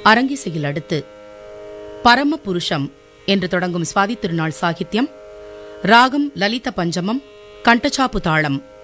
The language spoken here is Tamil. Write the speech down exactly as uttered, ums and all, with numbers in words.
அரங்கிசையில் அடுத்து பரமபுருஷம் என்று தொடங்கும் சுவாதி திருநாள் சாகித்யம், ராகம் லலித பஞ்சமம், கண்டச்சாப்பு தாளம்.